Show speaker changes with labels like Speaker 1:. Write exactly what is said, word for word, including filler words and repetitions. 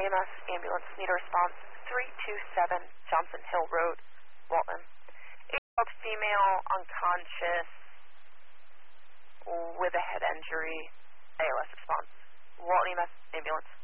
Speaker 1: E M S ambulance, need a response, three two seven Johnson Hill Road, Walton. eight-year-old female, unconscious, with a head injury, A L S response. Walton E M S ambulance.